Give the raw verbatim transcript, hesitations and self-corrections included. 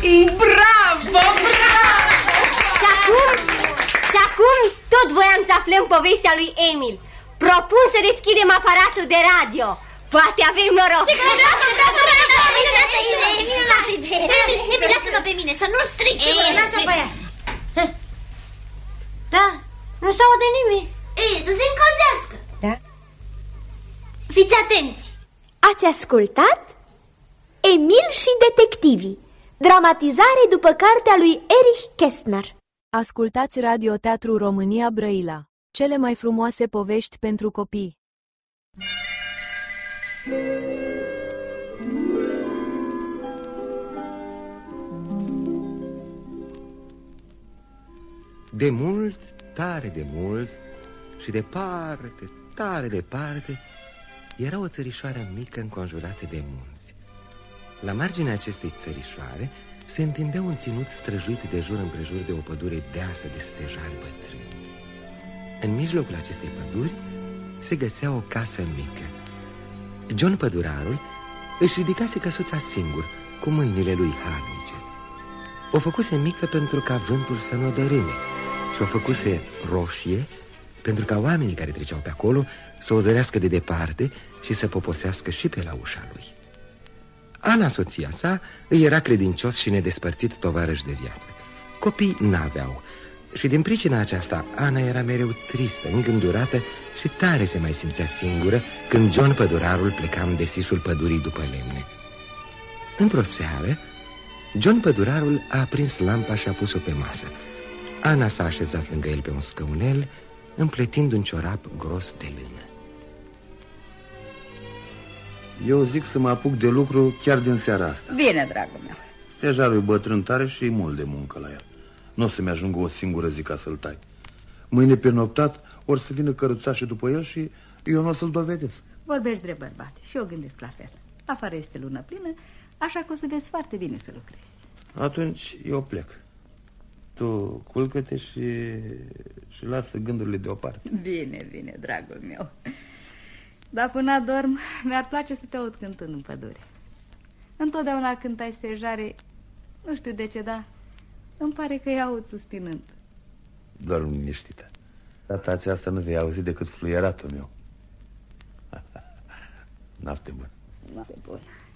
Bravo, bravo! Și acum, și acum tot voiam să aflăm povestea lui Emil. Propun să deschidem aparatul de radio. Poate avem noroc. Emil, lasă-mă pe mine, să nu strici. Ei, lasă-o pe ea. Da, nu s-aude nimic. Ei, să se încălzească. Da. Fiți atenți. Ați ascultat Emil și detectivii, dramatizare după cartea lui Erich Kästner. Ascultați Radioteatru România Brăila, cele mai frumoase povești pentru copii. De mult, tare de mult și departe, tare departe, era o țărișoară mică înconjurată de munți. La marginea acestei țărișoare se întindea un ținut străjuit de jur împrejur de o pădure deasă de stejari bătrâni. În mijlocul acestei păduri se găsea o casă mică. John Pădurarul își ridicase căsuța singur, cu mâinile lui harnice. O făcuse mică pentru ca vântul să nu o dărâme și o făcuse roșie pentru ca oamenii care treceau pe acolo să o zărească de departe și să poposească și pe la ușa lui. Ana, soția sa, îi era credincios și nedespărțit tovarăș de viață. Copii n-aveau și din pricina aceasta Ana era mereu tristă, îngândurată și tare se mai simțea singură când John Pădurarul pleca în desișul pădurii după lemne. Într-o seară, John Pădurarul a aprins lampa și a pus-o pe masă. Ana s-a așezat lângă el pe un scăunel, împletind un ciorap gros de lână. Eu zic să mă apuc de lucru chiar din seara asta. Bine, dragul meu. Stejarul e bătrân tare și e mult de muncă la el. Nu o să-mi ajungă o singură zi ca să-l tai. Mâine pe noptat or să vină căruțașii după el și eu nu o să-l dovedesc. Vorbești drept, bărbate, și eu gândesc la fel. Afară este lună plină, așa că o să vezi foarte bine să lucrezi. Atunci eu plec. Tu culcă-te și, și lasă gândurile deoparte. Bine, bine, dragul meu. Dar până adorm, mi-ar place să te aud cântând în pădure. Întotdeauna când ai stejare, nu știu de ce, dar îmi pare că îi aud suspinând. Doar liniștită. Data aceasta nu vei auzi decât fluieratul meu. Noapte bună. Noapte bună.